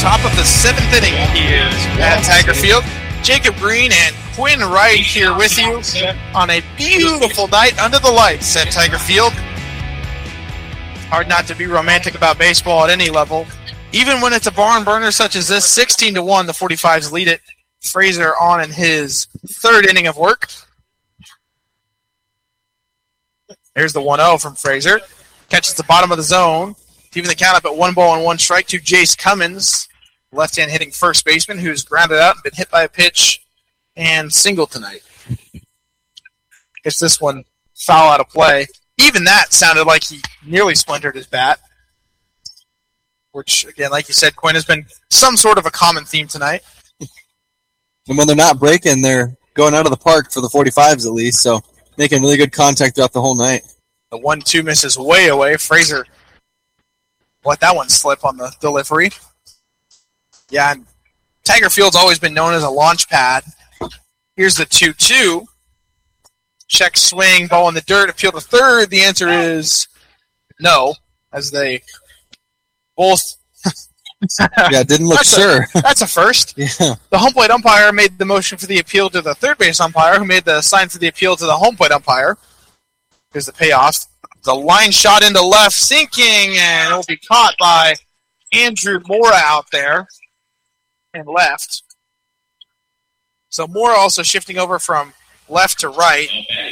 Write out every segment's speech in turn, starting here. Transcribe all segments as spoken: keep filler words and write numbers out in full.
top of the seventh inning at Tiger Field. Jacob Green and Quinn Wright here with you on a beautiful night under the lights at Tiger Field. Hard not to be romantic about baseball at any level. Even when it's a barn burner such as this, sixteen to one, the forty-fives lead it. Fraser on in his third inning of work. There's the one oh from Fraser. Catches the bottom of the zone. Keeping the count up at one ball and one strike to Jace Cummins, left-hand hitting first baseman, who's grounded out and been hit by a pitch and single tonight. Gets this one foul out of play. Even that sounded like he nearly splintered his bat, which, again, like you said, Quinn, has been some sort of a common theme tonight. And when they're not breaking, they're going out of the park for the forty-fives at least, so making really good contact throughout the whole night. The one two misses way away. Fraser let that one slip on the delivery. Yeah, and Tiger Field's always been known as a launch pad. Here's the two two. Check swing, ball in the dirt, appeal to third. The answer is no, as they both... yeah, didn't look that's sure. A, that's a first. Yeah. The home plate umpire made the motion for the appeal to the third base umpire, who made the sign for the appeal to the home plate umpire. Here's the payoff. The line shot into left, sinking, and it will be caught by Andrew Mora out there and left. So Mora also shifting over from left to right.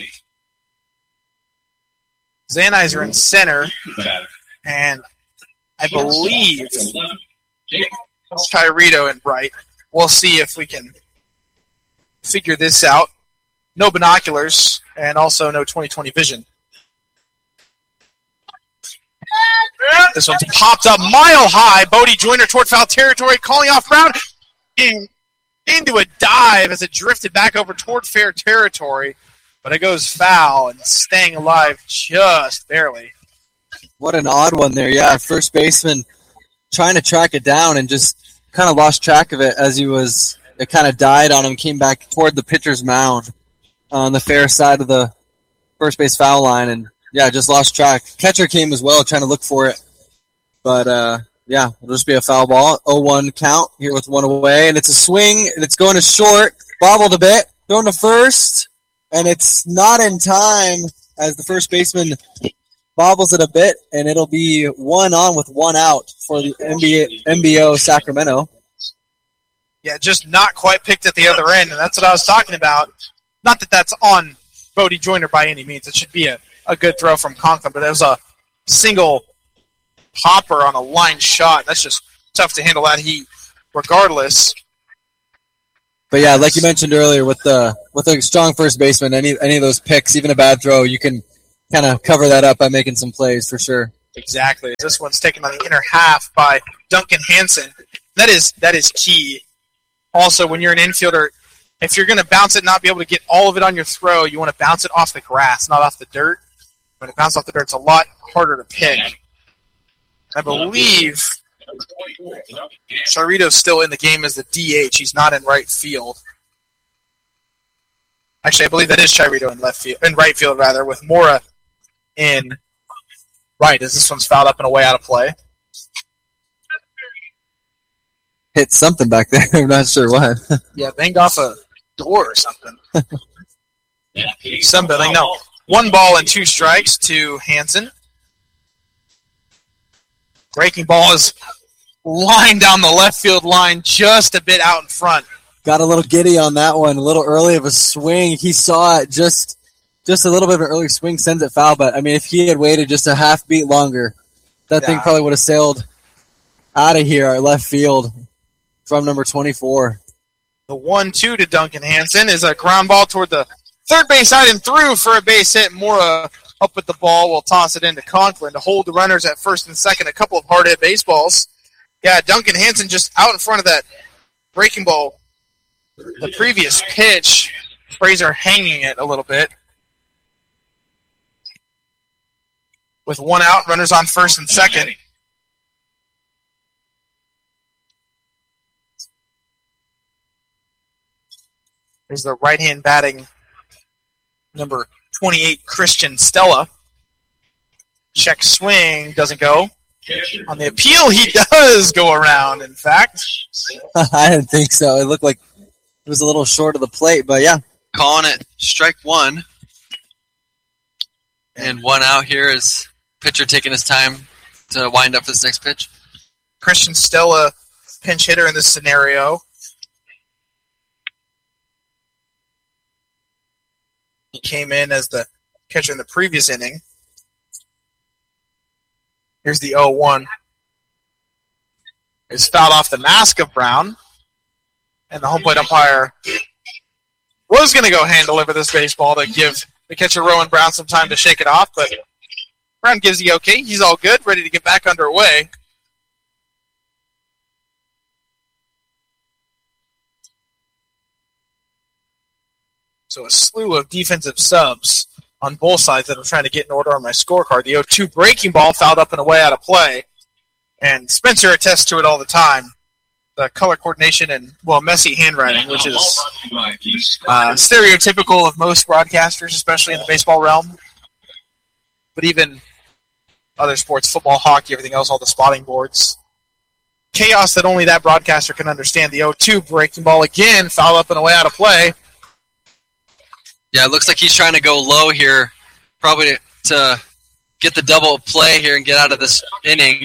Zanizer in center, and I believe Chirito in right. We'll see if we can figure this out. No binoculars, and also no twenty twenty vision. This one's popped up mile high. Bodie Joyner toward foul territory, calling off Brown in, into a dive as it drifted back over toward fair territory. But it goes foul and staying alive just barely. What an odd one there. Yeah, first baseman trying to track it down and just kind of lost track of it as he was, it kind of died on him, came back toward the pitcher's mound on the fair side of the first base foul line, and yeah, just lost track. Catcher came as well, trying to look for it. But, uh, yeah, it'll just be a foul ball. oh one count here with one away. And it's a swing, and it's going to short. Bobbled a bit. Going to first. And it's not in time as the first baseman bobbles it a bit. And it'll be one on with one out for the N B A, N B O Sacramento. Yeah, just not quite picked at the other end. And that's what I was talking about. Not that that's on Bodie Joyner by any means. It should be a A good throw from Conklin, but it was a single hopper on a line shot. That's just tough to handle that heat, regardless. But yeah, like you mentioned earlier, with the with a strong first baseman, any any of those picks, even a bad throw, you can kind of cover that up by making some plays for sure. Exactly. This one's taken on the inner half by Duncan Hansen. That is that is key. Also, when you're an infielder, if you're going to bounce it, not be able to get all of it on your throw, you want to bounce it off the grass, not off the dirt. When it bounces off the dirt, it's a lot harder to pick. I believe Charito's still in the game as the D H. He's not in right field. Actually, I believe that is Chirito in left field, in right field rather, with Mora in right, as this one's fouled up and away out of play. Hit something back there. I'm not sure what. Yeah, banged off a door or something. Some building, no. One ball and two strikes to Hansen. Breaking ball is lined down the left field line just a bit out in front. Got a little giddy on that one, a little early of a swing. He saw it just just a little bit of an early swing, sends it foul. But, I mean, if he had waited just a half beat longer, that yeah. thing probably would have sailed out of here, our left field, from number twenty-four. The one two to Duncan Hansen is a ground ball toward the third base side and through for a base hit. Mora up with the ball will toss it into Conklin to hold the runners at first and second. A couple of hard-hit baseballs. Yeah, Duncan Hansen just out in front of that breaking ball. The previous pitch, Fraser hanging it a little bit. With one out, runners on first and second. There's the right-hand batting number twenty-eight, Christian Stella. Check swing, doesn't go. On the appeal, he does go around, in fact. I didn't think so. It looked like it was a little short of the plate, but yeah. Calling it strike one. And one out here is pitcher taking his time to wind up this next pitch. Christian Stella, pinch hitter in this scenario. He came in as the catcher in the previous inning. Here's the oh one. It's fouled off the mask of Brown. And the home plate umpire was going to go hand deliver this baseball to give the catcher Rowan Brown some time to shake it off, but Brown gives the okay. He's all good, ready to get back underway. So a slew of defensive subs on both sides that I'm trying to get in order on my scorecard. The oh two breaking ball fouled up and away out of play. And Spencer attests to it all the time. The color coordination and, well, messy handwriting, which is uh, stereotypical of most broadcasters, especially in the baseball realm. But even other sports, football, hockey, everything else, all the spotting boards. Chaos that only that broadcaster can understand. The oh two breaking ball again, fouled up and away out of play. Yeah, it looks like he's trying to go low here, probably to get the double play here and get out of this inning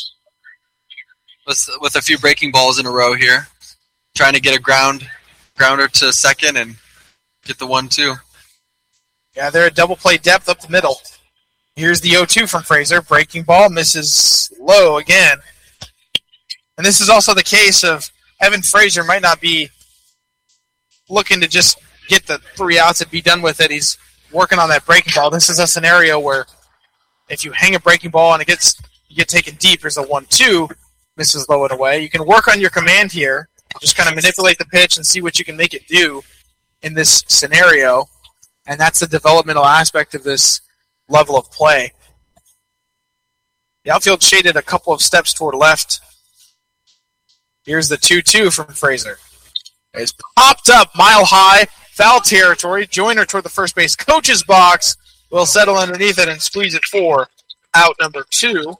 with with a few breaking balls in a row here. Trying to get a ground grounder to second and get the one two. Yeah, they're at double play depth up the middle. Here's the oh two from Fraser. Breaking ball misses low again. And this is also the case of Evan Fraser might not be looking to just get the three outs and be done with it. He's working on that breaking ball. This is a scenario where if you hang a breaking ball and it gets you get taken deep, there's a one two, misses low and away. You can work on your command here, just kind of manipulate the pitch and see what you can make it do in this scenario. And that's the developmental aspect of this level of play. The outfield shaded a couple of steps toward left. Here's the two two from Fraser. It's popped up mile high, foul territory. Joyner toward the first base coach's box will settle underneath it and squeeze it for out number two.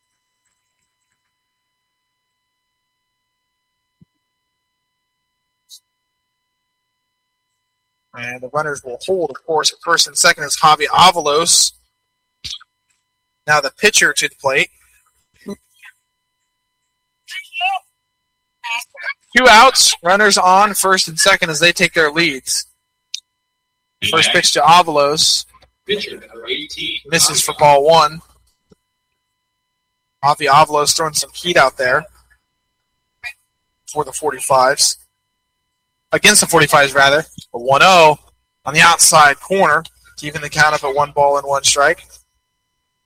And the runners will hold, of course, at first and second is Javi Avalos. Now the pitcher to the plate. Two outs, runners on first and second as they take their leads. First pitch to Avalos. Misses for ball one. Javi Avalos throwing some heat out there for the forty-fives. Against the forty-fives, rather. A one oh on the outside corner, keeping the count up at one ball and one strike.